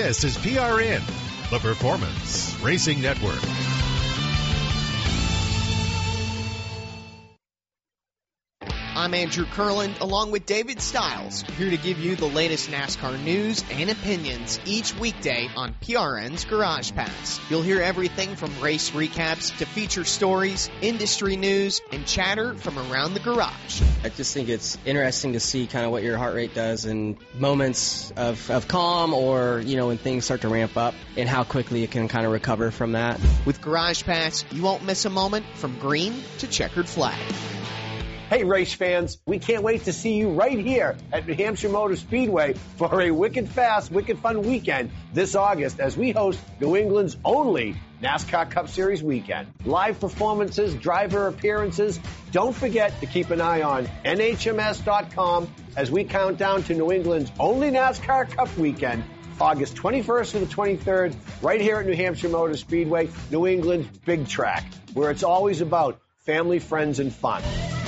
This is PRN, the Performance Racing Network. I'm Andrew Kurland, along with David Stiles, here to give you the latest NASCAR news and opinions each weekday on PRN's Garage Pass. You'll hear everything from race recaps to feature stories, industry news, and chatter from around the garage. I just think it's interesting to see kind of what your heart rate does in moments of calm or, when things start to ramp up and how quickly it can kind of recover from that. With Garage Pass, you won't miss a moment from green to checkered flag. Hey, race fans, we can't wait to see you right here at New Hampshire Motor Speedway for a wicked fast, wicked fun weekend this August as we host New England's only NASCAR Cup Series weekend. Live performances, driver appearances. Don't forget to keep an eye on NHMS.com as we count down to New England's only NASCAR Cup weekend, August 21st to the 23rd, right here at New Hampshire Motor Speedway, New England's big track, where it's always about family, friends, and fun.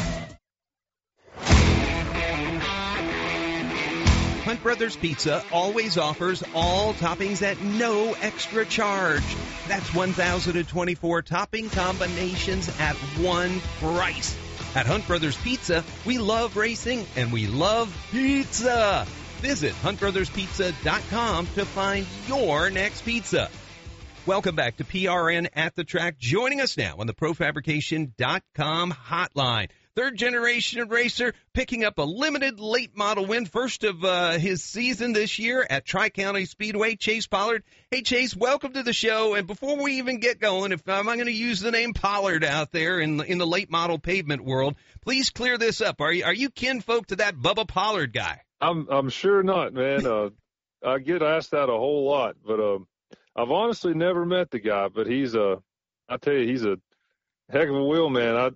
Hunt Brothers Pizza always offers all toppings at no extra charge. That's 1,024 topping combinations at one price. At Hunt Brothers Pizza, we love racing and we love pizza. Visit huntbrotherspizza.com to find your next pizza. Welcome back to PRN at the Track. Joining us now on the ProFabrication.com hotline. Third-generation racer picking up a limited late model win, first of his season this year at Tri-County Speedway, Chase Pollard. Hey, Chase, welcome to the show. And before we even get going, if I'm going to use the name Pollard out there in the late model pavement world, please clear this up. Are you kinfolk to that Bubba Pollard guy? I'm sure not, man. I get asked that a whole lot, but I've honestly never met the guy. But I tell you, he's a heck of a wheel man.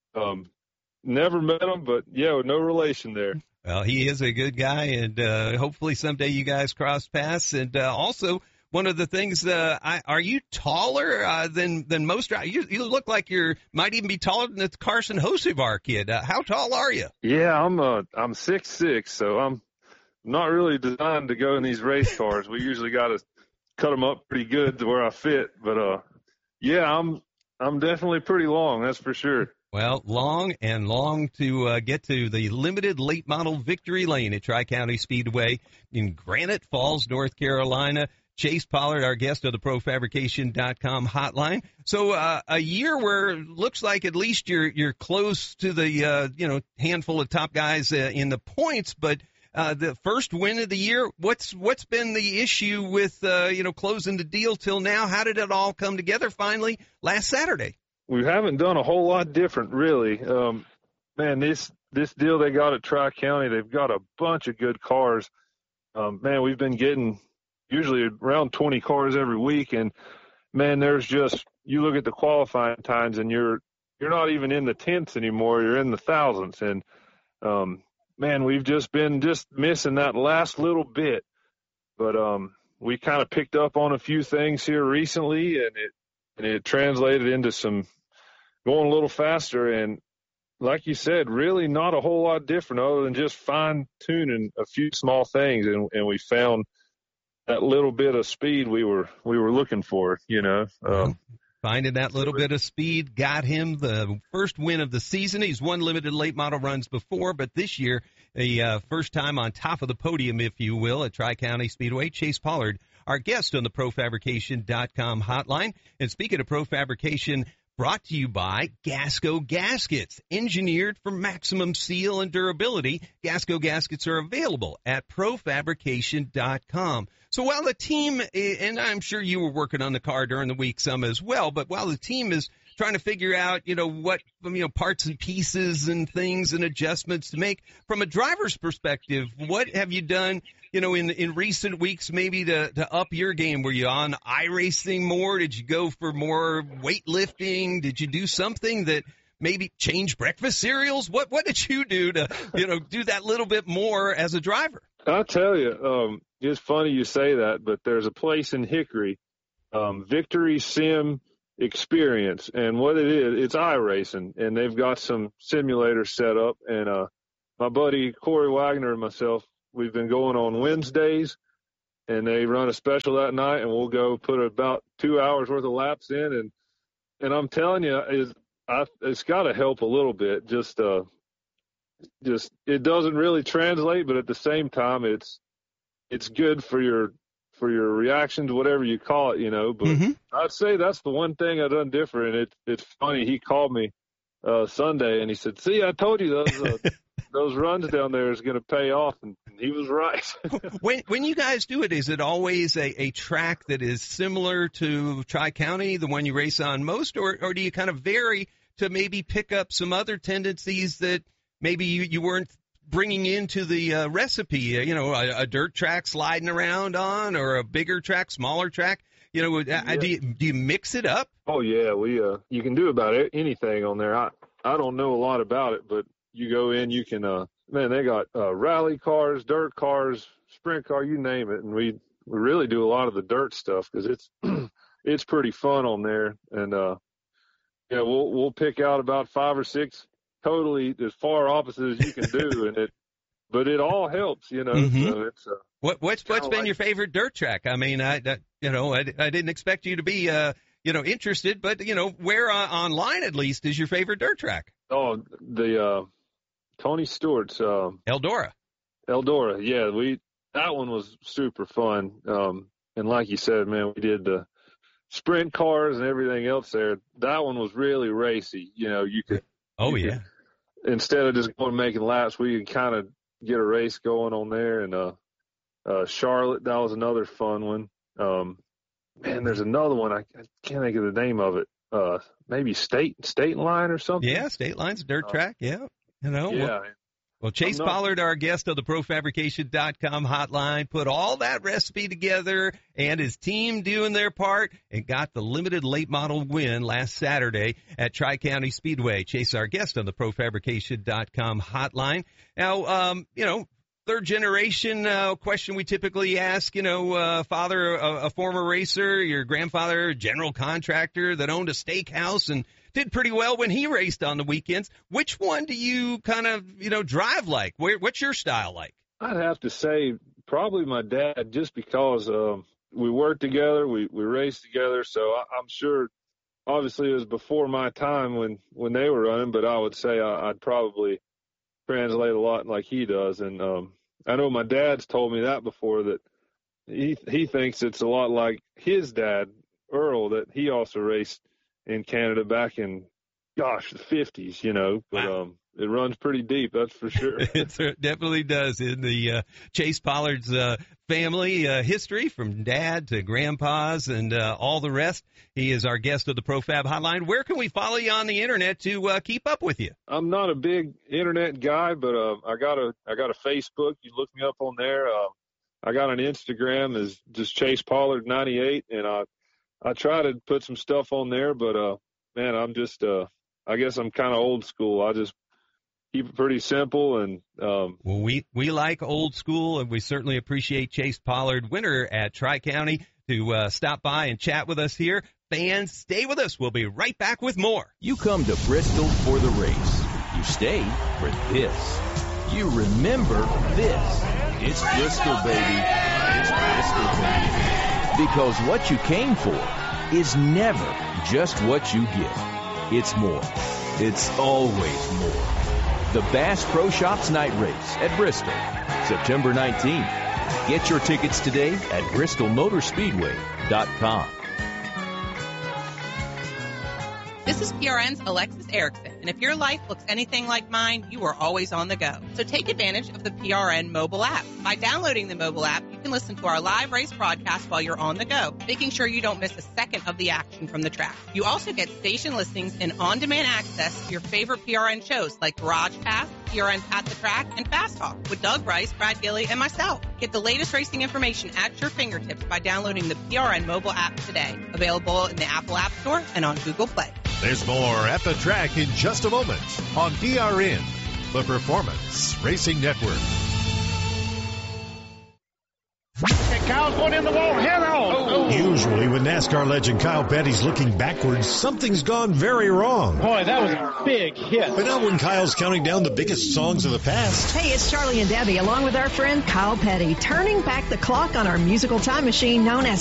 Never met him, but, no relation there. Well, he is a good guy, and hopefully someday you guys cross paths. And also, one of the things, are you taller than most drivers? You look like you might even be taller than the Carson Hocevar kid. How tall are you? Yeah, I'm 6'6", so I'm not really designed to go in these race cars. We usually got to cut them up pretty good to where I fit. But, I'm definitely pretty long, that's for sure. Well, long to get to the limited late model victory lane at Tri-County Speedway in Granite Falls, North Carolina. Chase Pollard, our guest of the ProFabrication.com hotline. So a year where it looks like at least you're close to the handful of top guys in the points, but the first win of the year. What's been the issue with closing the deal till now? How did it all come together finally last Saturday? We haven't done a whole lot different, really. Man, this deal they got at Tri-County, they've got a bunch of good cars. Man, we've been getting usually around 20 cars every week, and man, there's just, you look at the qualifying times, and you're not even in the tenths anymore. You're in the thousands, and man, we've just been missing that last little bit. But we kind of picked up on a few things here recently, and it translated into some going a little faster, and like you said, really not a whole lot different other than just fine-tuning a few small things, and we found that little bit of speed we were looking for, Finding that little bit of speed got him the first win of the season. He's won limited late model runs before, but this year, a first time on top of the podium, if you will, at Tri-County Speedway. Chase Pollard, our guest on the ProFabrication.com hotline. And speaking of ProFabrication, brought to you by Gasco Gaskets, engineered for maximum seal and durability. Gasco Gaskets are available at ProFabrication.com. So while the team, and I'm sure you were working on the car during the week some as well, but while the team is trying to figure out, what, parts and pieces and things and adjustments to make, from a driver's perspective, what have you done, in recent weeks maybe to up your game? Were you on iRacing more? Did you go for more weightlifting? Did you do something that maybe change breakfast cereals? What did you do to, do that little bit more as a driver? I'll tell you, it's funny you say that, but there's a place in Hickory, Victory Sim Experience, and what it is, it's iRacing, and they've got some simulators set up, and my buddy Corey Wagner and myself, we've been going on Wednesdays, and they run a special that night, and we'll go put about 2 hours worth of laps in, and I'm telling you, it's got to help a little bit. Just it doesn't really translate, but at the same time, it's good for your reactions, whatever you call it, But I'd say that's the one thing I've done different. It's funny. He called me Sunday, and he said, "See, I told you those runs down there is going to pay off," and he was right. When you guys do it, is it always a track that is similar to Tri-County, the one you race on most, or do you kind of vary to maybe pick up some other tendencies that maybe you weren't bringing into the recipe? A dirt track sliding around on, or a bigger track, smaller track. Do you mix it up? Oh yeah, you can do about anything on there. I don't know a lot about it, but you go in, you can, they got rally cars, dirt cars, sprint car, you name it. And we really do a lot of the dirt stuff because it's pretty fun on there. And, we'll pick out about 5 or 6 totally as far opposite as you can do. But it all helps, So it's, what's been your favorite dirt track? I mean, I didn't expect you to be, interested, but, where online at least is your favorite dirt track? Oh, the, Tony Stewart's Eldora. Yeah, that one was super fun. And like you said, man, we did the sprint cars and everything else there. That one was really racy. You could. Oh yeah. Instead of just going making laps, we could kind of get a race going on there. And Charlotte, that was another fun one. Man, there's another one. I can't think of the name of it. Maybe State Line or something. Yeah, State Line's a dirt track. Yeah. Yeah. Well, Chase Pollard, our guest of the ProFabrication.com hotline, put all that recipe together and his team doing their part and got the limited late model win last Saturday at Tri-County Speedway. Chase, our guest on the ProFabrication.com hotline. Now, third generation question we typically ask, father, a former racer, your grandfather, a general contractor that owned a steakhouse and did pretty well when he raced on the weekends. Which one do you kind of, drive like? What's your style like? I'd have to say probably my dad, just because we worked together, we raced together. So I'm sure, obviously, it was before my time when they were running, but I would say I'd probably translate a lot like he does. And I know my dad's told me that before, that he thinks it's a lot like his dad, Earl, that he also raced in Canada back in, the 50s, but wow. It runs pretty deep, that's for sure. It definitely does. In the Chase Pollard's family history, from dad to grandpas and all the rest. He is our guest of the ProFab Hotline. Where can we follow you on the internet to keep up with you? I'm not a big internet guy, but I got a Facebook. You look me up on there. I got an Instagram is just Chase Pollard 98, and I try to put some stuff on there, but man, I'm just I guess I'm kind of old school. I just keep it pretty simple. And well, we like old school, and we certainly appreciate Chase Pollard, winner at Tri-County, to stop by and chat with us here. Fans, stay with us. We'll be right back with more. You come to Bristol for the race. You stay for this. You remember this. It's Bristol, baby. It's Bristol, baby. Because what you came for is never just what you get. It's more. It's always more. The Bass Pro Shops Night Race at Bristol, September 19th. Get your tickets today at BristolMotorSpeedway.com. This is PRN's Alexis Erickson, and if your life looks anything like mine, you are always on the go. So take advantage of the PRN mobile app. By downloading the mobile app, you can listen to our live race broadcast while you're on the go, making sure you don't miss a second of the action from the track. You also get station listings and on-demand access to your favorite PRN shows like Garage Pass, PRN At the Track, and Fast Talk with Doug Rice, Brad Gilly, and myself. Get the latest racing information at your fingertips by downloading the PRN mobile app today. Available in the Apple App Store and on Google Play. There's more At the Track in just a moment on PRN, the Performance Racing Network. Okay, Kyle's going in the wall, head on. Usually when NASCAR legend Kyle Petty's looking backwards, something's gone very wrong. Boy, that was a big hit. But not when Kyle's counting down the biggest songs of the past. Hey, it's Charlie and Debbie, along with our friend Kyle Petty, turning back the clock on our musical time machine known as